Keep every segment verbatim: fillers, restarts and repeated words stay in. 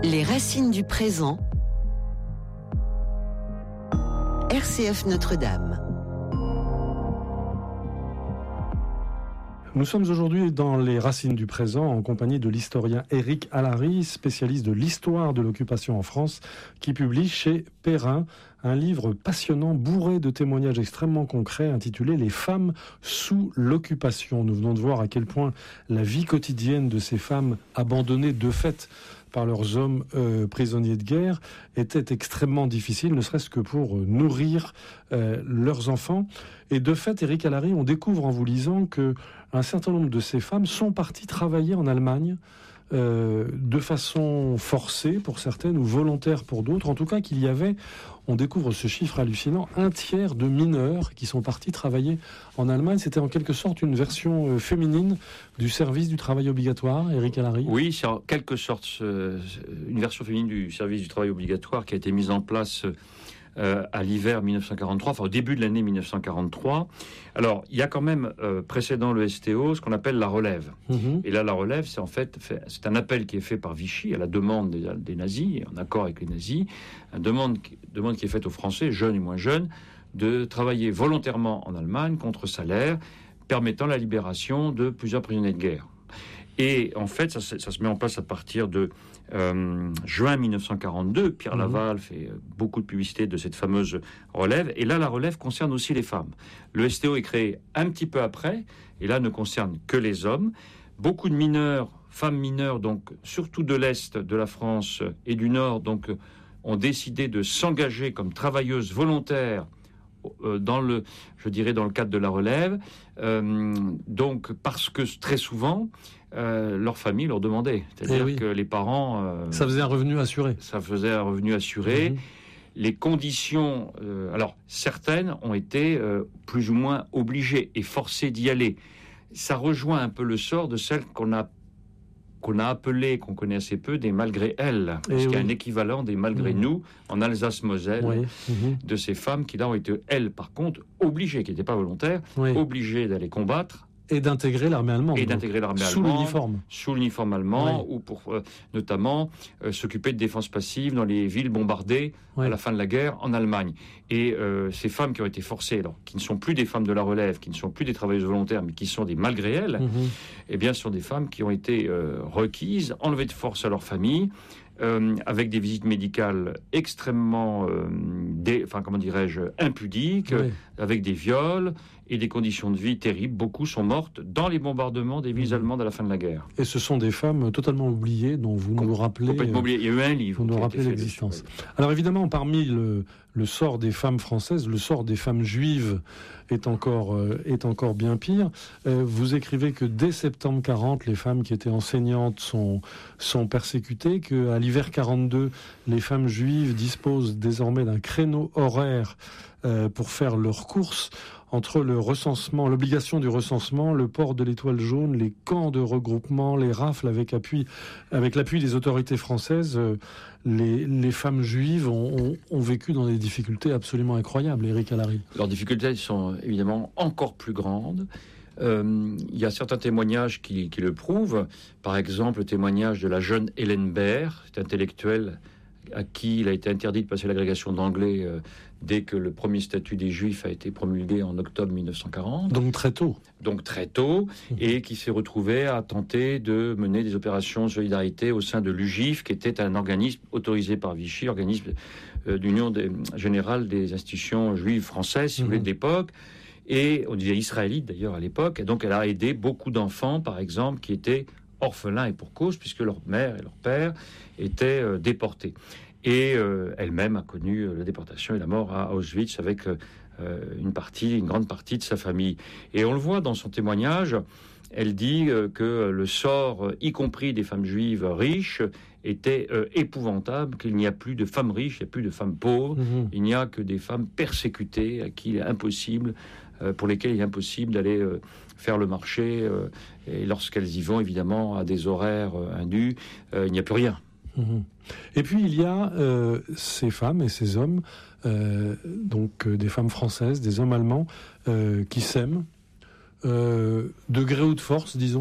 Les racines du présent. R C F Notre-Dame. Nous sommes aujourd'hui dans les racines du présent en compagnie de l'historien Éric Alary, spécialiste de l'histoire de l'occupation en France, qui publie chez Perrin un livre passionnant, bourré de témoignages extrêmement concrets, intitulé « Les femmes sous l'occupation ». Nous venons de voir à quel point la vie quotidienne de ces femmes abandonnées de fait par leurs hommes euh, prisonniers de guerre était extrêmement difficile, ne serait-ce que pour euh, nourrir euh, leurs enfants. Et de fait, Éric Alary, on découvre en vous lisant que un certain nombre de ces femmes sont parties travailler en Allemagne euh, de façon forcée pour certaines ou volontaire pour d'autres. En tout cas, qu'il y avait, on découvre ce chiffre hallucinant, un tiers de mineurs qui sont partis travailler en Allemagne. C'était en quelque sorte une version euh, féminine du service du travail obligatoire, Éric Alary. Oui, c'est en quelque sorte euh, une version féminine du service du travail obligatoire qui a été mise en place euh, à l'hiver dix-neuf cent quarante-trois, enfin au début de l'année dix-neuf cent quarante-trois. Alors, il y a quand même, euh, précédant le S T O, ce qu'on appelle la relève. Mmh. Et là, la relève, c'est en fait, fait, c'est un appel qui est fait par Vichy à la demande des, des nazis, en accord avec les nazis, une demande, demande qui est faite aux Français, jeunes et moins jeunes, de travailler volontairement en Allemagne contre salaire, permettant la libération de plusieurs prisonniers de guerre. Et en fait, ça, ça se met en place à partir de euh, juin dix-neuf cent quarante-deux. Pierre mmh. Laval fait beaucoup de publicité de cette fameuse relève. Et là, la relève concerne aussi les femmes. Le S T O est créé un petit peu après, et là ne concerne que les hommes. Beaucoup de mineurs, femmes mineures, donc surtout de l'Est de la France et du Nord, donc ont décidé de s'engager comme travailleuses volontaires dans le, je dirais, dans le cadre de la relève, euh, donc parce que très souvent euh, leur famille leur demandait, c'est-à-dire oui. que les parents, euh, ça faisait un revenu assuré. Ça faisait un revenu assuré. Mmh. Les conditions, euh, alors certaines ont été euh, plus ou moins obligées et forcées d'y aller. Ça rejoint un peu le sort de celles qu'on a qu'on a appelé, qu'on connaît assez peu, des malgré elles, parce qu'il y a un équivalent des malgré mmh. nous en Alsace-Moselle, oui. mmh. de ces femmes qui là ont été, elles, par contre, obligées, qui n'étaient pas volontaires, oui. obligées d'aller combattre. Et d'intégrer l'armée allemande. Et d'intégrer l'armée sous allemande. Sous l'uniforme. Sous l'uniforme allemand, oui. ou pour euh, notamment euh, s'occuper de défense passive dans les villes bombardées oui. à la fin de la guerre en Allemagne. Et euh, ces femmes qui ont été forcées, alors, qui ne sont plus des femmes de la relève, qui ne sont plus des travailleuses volontaires, mais qui sont des malgré elles, mm-hmm. eh bien, ce sont des femmes qui ont été euh, requises, enlevées de force à leur famille, Euh, avec des visites médicales extrêmement, euh, dé, enfin comment dirais-je, impudiques, oui. avec des viols et des conditions de vie terribles. Beaucoup sont mortes dans les bombardements des villes mmh. allemandes à la fin de la guerre. Et ce sont des femmes totalement oubliées, dont vous Com- nous rappelez... Complètement oubliées. Il y a eu un livre. Vous nous rappelez l'existence. Alors évidemment, parmi le, le sort des femmes françaises, le sort des femmes juives est encore, euh, est encore bien pire. Euh, vous écrivez que dès septembre quarante, les femmes qui étaient enseignantes sont, sont persécutées, qu'à l'hiver quarante-deux, les femmes juives disposent désormais d'un créneau horaire euh, pour faire leurs courses. Entre le recensement, l'obligation du recensement, le port de l'étoile jaune, les camps de regroupement, les rafles avec appui, avec l'appui des autorités françaises, euh, les, les femmes juives ont, ont, ont vécu dans des difficultés absolument incroyables, Éric Alary. Leurs difficultés sont évidemment encore plus grandes. Euh, il y a certains témoignages qui, qui le prouvent. Par exemple, le témoignage de la jeune Hélène Baer, cette intellectuelle à qui il a été interdit de passer l'agrégation d'anglais euh, dès que le premier statut des Juifs a été promulgué en octobre dix-neuf cent quarante. Donc très tôt. Donc très tôt, mmh. et qui s'est retrouvé à tenter de mener des opérations de solidarité au sein de l'U G I F, qui était un organisme autorisé par Vichy, organisme euh, d'union des, générale des institutions juives françaises, si mmh. vous voulez, de l'époque. Et on disait israélite d'ailleurs à l'époque. Et donc elle a aidé beaucoup d'enfants, par exemple, qui étaient orphelins et pour cause, puisque leur mère et leur père étaient euh, déportés. Et euh, elle-même a connu euh, la déportation et la mort à Auschwitz avec euh, une partie, une grande partie de sa famille. Et on le voit dans son témoignage, elle dit euh, que le sort, y compris des femmes juives riches, était euh, épouvantable, qu'il n'y a plus de femmes riches, il n'y a plus de femmes pauvres, mmh. il n'y a que des femmes persécutées, à qui il est impossible, euh, pour lesquelles il est impossible d'aller euh, faire le marché, euh, et lorsqu'elles y vont, évidemment, à des horaires euh, indus, euh, il n'y a plus rien. Mmh. Et puis il y a euh, ces femmes et ces hommes, euh, donc euh, des femmes françaises, des hommes allemands, euh, qui s'aiment, euh, de gré ou de force, disons,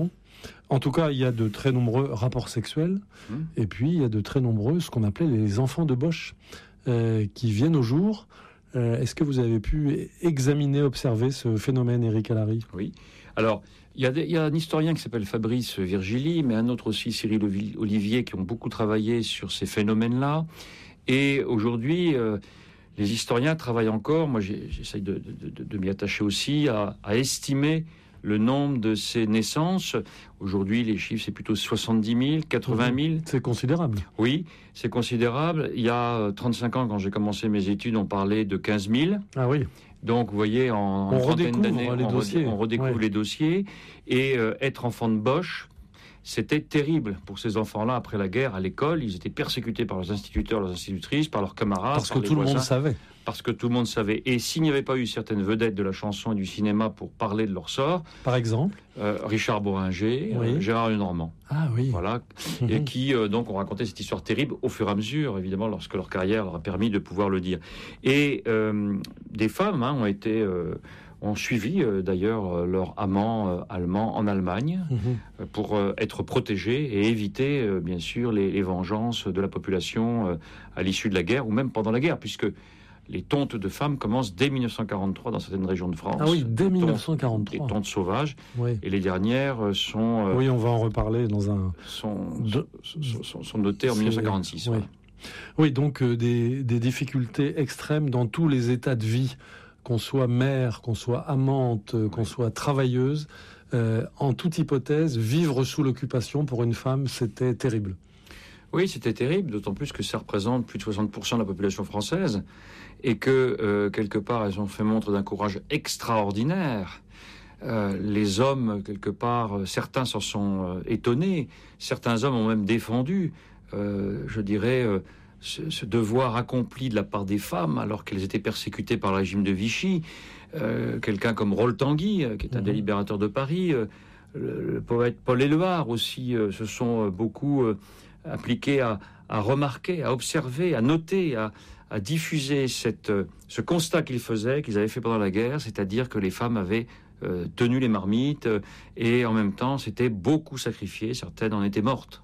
En tout cas, il y a de très nombreux rapports sexuels, mmh. et puis il y a de très nombreux, ce qu'on appelait les enfants de Bosch, euh, qui viennent au jour. Euh, est-ce que vous avez pu examiner, observer ce phénomène, Éric Alary ? Oui. Alors, il y, a des, il y a un historien qui s'appelle Fabrice Virgili, mais un autre aussi, Cyril Olivier, qui ont beaucoup travaillé sur ces phénomènes-là. Et aujourd'hui, euh, les historiens travaillent encore, moi j'essaye de, de, de, de m'y attacher aussi, à, à estimer le nombre de ces naissances. Aujourd'hui, les chiffres, c'est plutôt soixante-dix mille, quatre-vingt mille. C'est considérable. Oui, c'est considérable. Il y a trente-cinq ans, quand j'ai commencé mes études, on parlait de quinze mille. Ah oui. Donc, vous voyez, en, en on trentaine d'années, les on, dossiers. on redécouvre ouais. les dossiers. Et euh, être enfant de Bosch, c'était terrible pour ces enfants-là après la guerre à l'école. Ils étaient persécutés par leurs instituteurs, leurs institutrices, par leurs camarades. Parce par que les tout voisins, le monde savait. Parce que tout le monde savait. Et s'il n'y avait pas eu certaines vedettes de la chanson et du cinéma pour parler de leur sort... Par exemple euh, Richard Bohringer, oui. euh, Gérard Lenormand. Ah oui. Voilà. Mmh. Et qui, euh, donc, ont raconté cette histoire terrible au fur et à mesure, évidemment, lorsque leur carrière leur a permis de pouvoir le dire. Et euh, des femmes hein, ont été... Euh, ont suivi euh, d'ailleurs euh, leur amant euh, allemand en Allemagne mmh. euh, pour euh, être protégés et éviter euh, bien sûr les, les vengeances de la population euh, à l'issue de la guerre ou même pendant la guerre, puisque les tontes de femmes commencent dès dix-neuf cent quarante-trois dans certaines régions de France. Ah oui, dès dix-neuf cent quarante-trois. Des tontes sauvages. Oui. Et les dernières sont... Euh, oui, on va en reparler dans un... Sont, de... sont, sont notées en dix-neuf cent quarante-six. Oui, voilà. oui donc euh, des, des difficultés extrêmes dans tous les états de vie, qu'on soit mère, qu'on soit amante, oui. qu'on soit travailleuse. Euh, en toute hypothèse, vivre sous l'occupation pour une femme, c'était terrible. Oui, c'était terrible, d'autant plus que ça représente plus de soixante pour cent de la population française et que, euh, quelque part, elles ont fait montre d'un courage extraordinaire. Euh, les hommes, quelque part, certains s'en sont euh, étonnés, certains hommes ont même défendu, euh, je dirais, euh, ce, ce devoir accompli de la part des femmes alors qu'elles étaient persécutées par le régime de Vichy. Euh, quelqu'un comme Rolf Tanguy, euh, qui est un mmh. des libérateurs de Paris, euh, le, le poète Paul Éluard aussi, euh, se sont euh, beaucoup... Euh, appliqué à, à remarquer, à observer, à noter, à, à diffuser cette, ce constat qu'ils faisaient, qu'ils avaient fait pendant la guerre, c'est-à-dire que les femmes avaient euh, tenu les marmites euh, et en même temps s'étaient beaucoup sacrifiées, certaines en étaient mortes.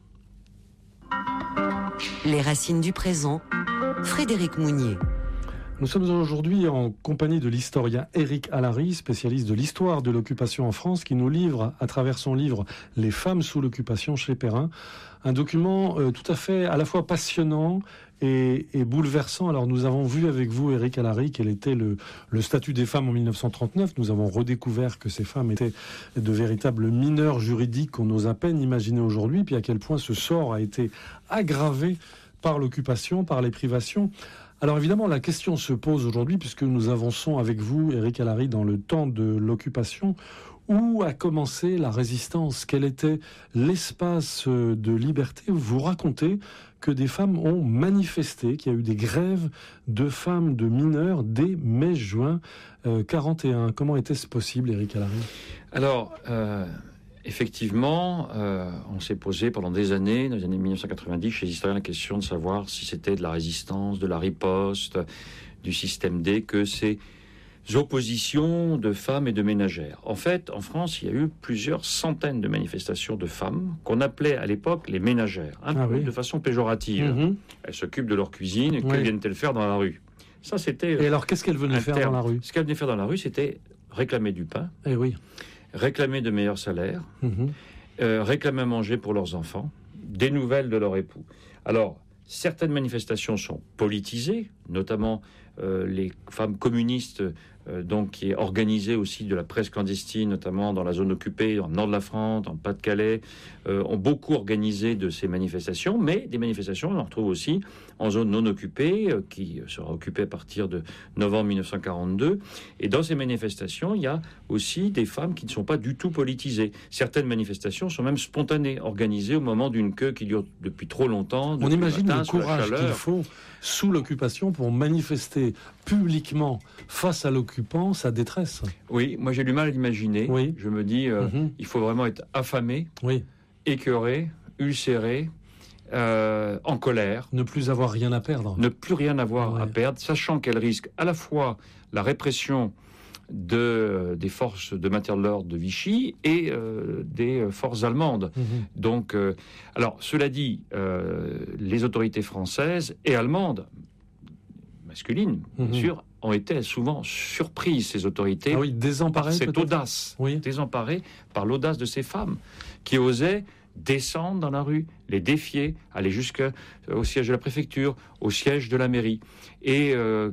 Les racines du présent, Frédéric Mounier. Nous sommes aujourd'hui en compagnie de l'historien Éric Alary, spécialiste de l'histoire de l'occupation en France, qui nous livre, à travers son livre « Les femmes sous l'occupation » chez Perrin, un document euh, tout à fait à la fois passionnant et, et bouleversant. Alors nous avons vu avec vous, Éric Alary, quel était le, le statut des femmes en dix-neuf cent trente-neuf. Nous avons redécouvert que ces femmes étaient de véritables mineurs juridiques qu'on ose à peine imaginer aujourd'hui, puis à quel point ce sort a été aggravé par l'occupation, par les privations. Alors évidemment, la question se pose aujourd'hui, puisque nous avançons avec vous, Éric Alary, dans le temps de l'occupation. Où a commencé la résistance ? Quel était l'espace de liberté ? Vous racontez que des femmes ont manifesté, qu'il y a eu des grèves de femmes, de mineurs, dès mai-juin euh, quarante et un. Comment était-ce possible, Éric Alary ? Alors... Euh... Effectivement, euh, on s'est posé pendant des années, dans les années dix-neuf cent quatre-vingt-dix, chez les historiens, la question de savoir si c'était de la résistance, de la riposte, du système D, que ces oppositions de femmes et de ménagères. En fait, en France, il y a eu plusieurs centaines de manifestations de femmes qu'on appelait à l'époque les ménagères, un ah peu oui. de façon péjorative. Mm-hmm. Elles s'occupent de leur cuisine, et que oui. viennent-elles faire dans la rue ? Ça, c'était. Et alors, qu'est-ce qu'elles venaient faire terme. dans la rue ? Ce qu'elles venaient faire dans la rue, c'était réclamer du pain. Eh oui. Réclamer de meilleurs salaires, mmh. euh, réclamer à manger pour leurs enfants, des nouvelles de leur époux. Alors, certaines manifestations sont politisées, notamment euh, les femmes communistes, euh, donc qui est organisée aussi de la presse clandestine, notamment dans la zone occupée, dans le nord de la France, dans le Pas-de-Calais, euh, ont beaucoup organisé de ces manifestations, mais des manifestations, on en retrouve aussi en zone non occupée, euh, qui sera occupée à partir de novembre dix-neuf cent quarante-deux. Et dans ces manifestations, il y a aussi des femmes qui ne sont pas du tout politisées. Certaines manifestations sont même spontanées, organisées au moment d'une queue qui dure depuis trop longtemps. On imagine le, matin, le courage qu'il faut sous l'occupation pour manifester publiquement face à l'occupant sa détresse. Oui, moi j'ai du mal à l'imaginer. Oui. Je me dis, euh, mm-hmm. il faut vraiment être affamé, oui. écœuré, ulcéré, euh, en colère. Ne plus avoir rien à perdre. Ne plus rien avoir ouais. à perdre, sachant qu'elle risque à la fois la répression de, des forces de maintien de l'ordre de Vichy et euh, des forces allemandes. Mmh. Donc, euh, alors, cela dit, euh, les autorités françaises et allemandes, masculines, mmh. bien sûr, ont été souvent surprises, ces autorités, ah oui, désemparées, par cette peut-être audace, oui. désemparées par l'audace de ces femmes qui osaient descendre dans la rue, les défier, aller jusqu'au siège de la préfecture, au siège de la mairie. Et euh,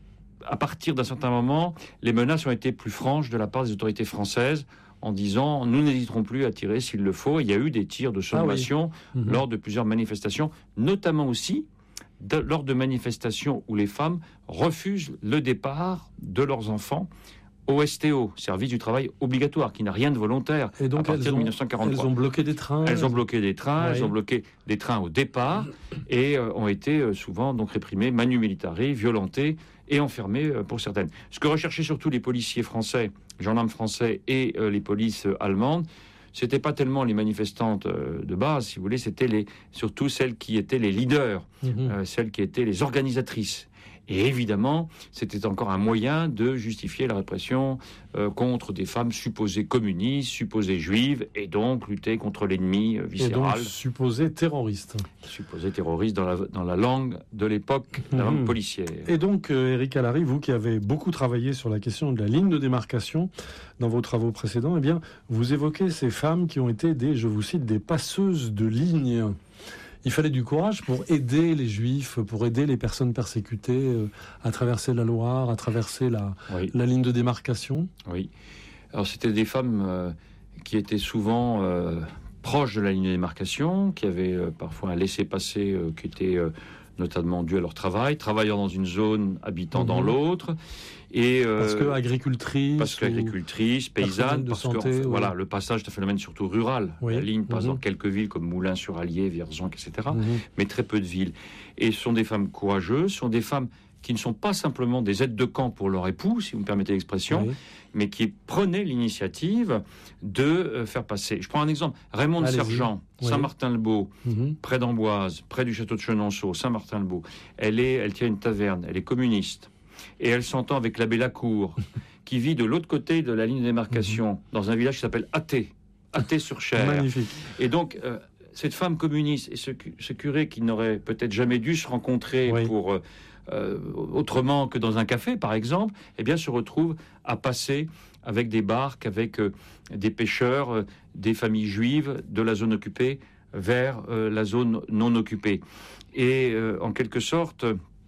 à partir d'un certain moment, les menaces ont été plus franches de la part des autorités françaises en disant « nous n'hésiterons plus à tirer s'il le faut ». Il y a eu des tirs de sommation ah oui. mmh. lors de plusieurs manifestations, notamment aussi de, lors de manifestations où les femmes refusent le départ de leurs enfants au S T O, service du travail obligatoire, qui n'a rien de volontaire. Et donc à partir elles ont, de dix-neuf cent quarante-trois. Elles ont bloqué des trains. Elles ont bloqué des trains, oui. elles ont bloqué des trains au départ et euh, ont été euh, souvent donc réprimées, manu militari, violentées et enfermées euh, pour certaines. Ce que recherchaient surtout les policiers français, gendarmes français et euh, les polices euh, allemandes, c'était pas tellement les manifestantes euh, de base, si vous voulez, c'était les, surtout celles qui étaient les leaders, mmh. euh, celles qui étaient les organisatrices. Et évidemment, c'était encore un moyen de justifier la répression euh, contre des femmes supposées communistes, supposées juives, et donc lutter contre l'ennemi euh, viscéral. Et donc supposées terroristes. Supposées terroristes dans la, dans la langue de l'époque, la langue mmh. policière. Et donc, euh, Éric Alary, vous qui avez beaucoup travaillé sur la question de la ligne de démarcation dans vos travaux précédents, eh bien, vous évoquez ces femmes qui ont été des, je vous cite, des passeuses de ligne. Il fallait du courage pour aider les Juifs, pour aider les personnes persécutées euh, à traverser la Loire, à traverser la, oui. la ligne de démarcation. Oui. Alors, c'était des femmes euh, qui étaient souvent euh, proches de la ligne de démarcation, qui avaient euh, parfois un laissez-passer euh, qui était euh, notamment dû à leur travail, travaillant dans une zone, habitant mmh. dans l'autre. Et, euh, parce que agricultrice, parce qu'agricultrice, paysanne, parce santé, que oui. voilà, le passage est un phénomène surtout rural. Oui. La ligne passe mmh. dans quelques villes comme Moulins-sur-Allier, Vierzon, et cetera, mmh. mais très peu de villes. Et ce sont des femmes courageuses, ce sont des femmes qui ne sont pas simplement des aides de camp pour leur époux, si vous me permettez l'expression, oui. mais qui prenaient l'initiative de euh, faire passer. Je prends un exemple. Raymond de Sergent, oui. Saint-Martin-le-Beau, mmh. près d'Amboise, près du château de Chenonceau, Saint-Martin-le-Beau. Elle est, elle tient une taverne, elle est communiste. Et elle s'entend avec l'abbé Lacour, qui vit de l'autre côté de la ligne de démarcation, mmh. dans un village qui s'appelle Athée, Athée-sur-Cher. Magnifique. Et donc, euh, cette femme communiste et ce, ce curé qui n'aurait peut-être jamais dû se rencontrer oui. pour euh, euh, autrement que dans un café, par exemple, eh bien, se retrouvent à passer avec des barques, avec euh, des pêcheurs, euh, des familles juives de la zone occupée vers euh, la zone non occupée. Et euh, en quelque sorte...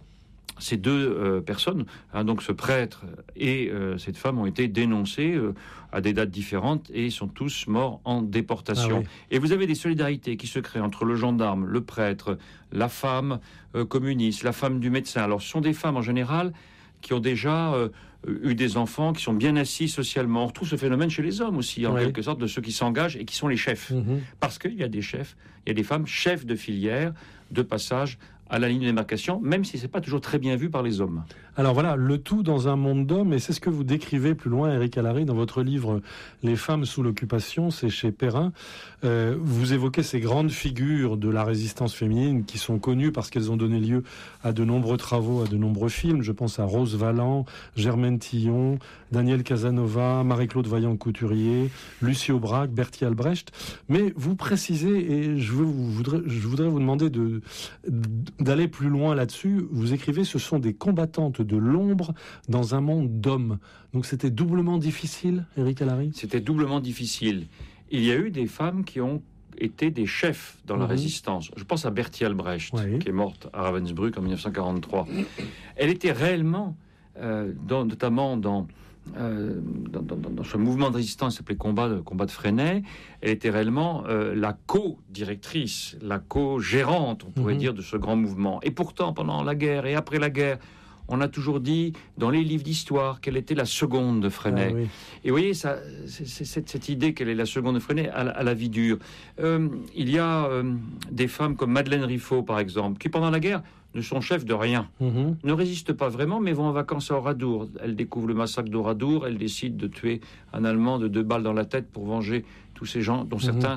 Ces deux euh, personnes, hein, donc ce prêtre et euh, cette femme, ont été dénoncés euh, à des dates différentes et sont tous morts en déportation. Ah oui. Et vous avez des solidarités qui se créent entre le gendarme, le prêtre, la femme euh, communiste, la femme du médecin. Alors, ce sont des femmes en général qui ont déjà euh, eu des enfants, qui sont bien assis socialement. On retrouve ce phénomène chez les hommes aussi, en oui. quelque sorte, de ceux qui s'engagent et qui sont les chefs. Mmh. Parce qu'il y a des chefs, il y a des femmes chefs de filière, de passage à la ligne de démarcation, même si c'est pas toujours très bien vu par les hommes. Alors voilà, le tout dans un monde d'hommes, et c'est ce que vous décrivez plus loin, Éric Alary, dans votre livre « Les femmes sous l'occupation », c'est chez Perrin. Euh, vous évoquez ces grandes figures de la résistance féminine qui sont connues parce qu'elles ont donné lieu à de nombreux travaux, à de nombreux films. Je pense à Rose Valland, Germaine Tillon, Daniel Casanova, Marie-Claude Vaillant-Couturier, Lucie Aubrac, Bertie Albrecht. Mais vous précisez, et je, veux, vous voudrais, je voudrais vous demander de, d'aller plus loin là-dessus. Vous écrivez « Ce sont des combattantes de l'ombre dans un monde d'hommes ». Donc c'était doublement difficile, Éric Alary ? C'était doublement difficile. Il y a eu des femmes qui ont été des chefs dans mmh. la résistance. Je pense à Bertie Albrecht, oui. qui est morte à Ravensbrück en dix-neuf cent quarante-trois. Elle était réellement, euh, dans, notamment dans, euh, dans, dans, dans ce mouvement de résistance qui s'appelait combat de, combat de Fresnay, elle était réellement euh, la co-directrice, la co-gérante, on pourrait mmh. dire, de ce grand mouvement. Et pourtant, pendant la guerre et après la guerre, on a toujours dit, dans les livres d'histoire, qu'elle était la seconde de Fresnay. Ah, oui. Et vous voyez, ça, c'est, c'est, cette, cette idée qu'elle est la seconde de Fresnay à, à la vie dure. Euh, il y a euh, des femmes comme Madeleine Riffaut, par exemple, qui, pendant la guerre, ne sont chefs de rien, mm-hmm. ne résistent pas vraiment, mais vont en vacances à Oradour. Elle découvre le massacre d'Oradour, elle décide de tuer un Allemand de deux balles dans la tête pour venger tous ces gens, dont mm-hmm. certains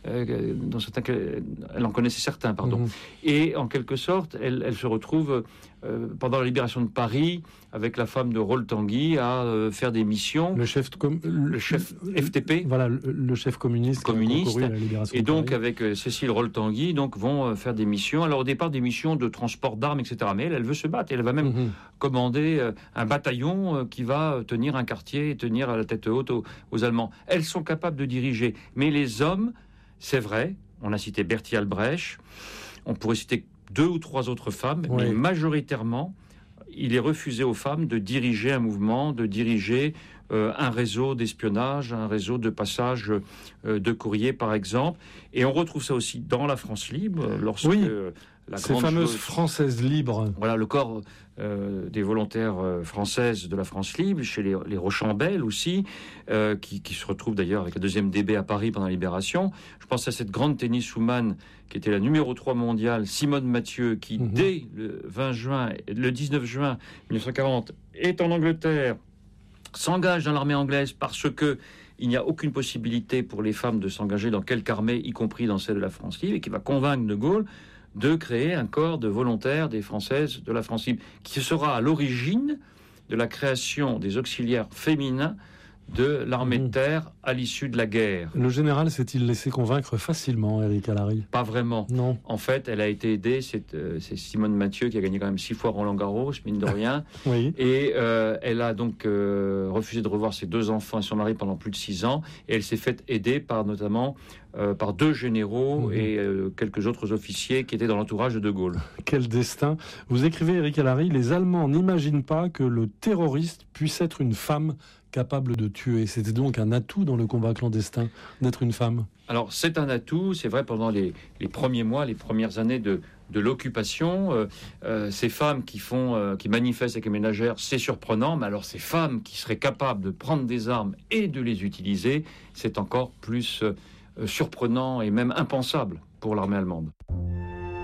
euh, dans certains cas, elle en connaissait certains, pardon. Mmh. Et en quelque sorte, elle, elle se retrouve euh, pendant la libération de Paris avec la femme de Rol-Tanguy à euh, faire des missions. Le chef, com- le chef F T P. Voilà, le, le chef communiste. Communiste. À la libération et de donc Paris. avec euh, Cécile Rol-Tanguy, donc vont euh, faire des missions. Alors au départ des missions de transport d'armes, et cetera. Mais elle, elle veut se battre. Elle va même mmh. commander euh, un bataillon euh, qui va tenir un quartier et tenir à la tête haute aux, aux Allemands. Elles sont capables de diriger. Mais les hommes, c'est vrai, on a cité Bertie Albrecht, on pourrait citer deux ou trois autres femmes, oui. mais majoritairement, il est refusé aux femmes de diriger un mouvement, de diriger euh, un réseau d'espionnage, un réseau de passage euh, de courrier, par exemple. Et on retrouve ça aussi dans la France libre, lorsque... Oui. Euh, La Ces fameuses chose, Françaises libres. Voilà, le corps euh, des volontaires euh, françaises de la France libre, chez les, les Rochambeau aussi, euh, qui, qui se retrouvent d'ailleurs avec la deuxième D B à Paris pendant la Libération. Je pense à cette grande tenniswoman qui était la numéro trois mondiale, Simone Mathieu, qui mmh. dès le vingt juin, le dix-neuf juin mille neuf cent quarante, est en Angleterre, s'engage dans l'armée anglaise parce que il n'y a aucune possibilité pour les femmes de s'engager dans quelque armée, y compris dans celle de la France libre, et qui va convaincre De Gaulle de créer un corps de volontaires des Françaises de la France libre, qui sera à l'origine de la création des auxiliaires féminins de l'armée mmh. de terre à l'issue de la guerre. Le général s'est-il laissé convaincre facilement, Éric Alary ? Pas vraiment. Non. En fait, elle a été aidée, c'est, euh, c'est Simone Mathieu qui a gagné quand même six fois Roland-Garros, mine de rien. oui. Et euh, elle a donc euh, refusé de revoir ses deux enfants et son mari pendant plus de six ans. Et elle s'est faite aider par notamment euh, par deux généraux mmh. et euh, quelques autres officiers qui étaient dans l'entourage de De Gaulle. Quel destin. Vous écrivez, Éric Alary, les Allemands n'imaginent pas que le terroriste puisse être une femme capable de tuer. C'était donc un atout dans le combat clandestin d'être une femme. Alors c'est un atout, c'est vrai, pendant les, les premiers mois, les premières années de, de l'occupation, euh, euh, ces femmes qui font, euh, qui manifestent avec les ménagères, c'est surprenant, mais alors ces femmes qui seraient capables de prendre des armes et de les utiliser, c'est encore plus euh, surprenant et même impensable pour l'armée allemande.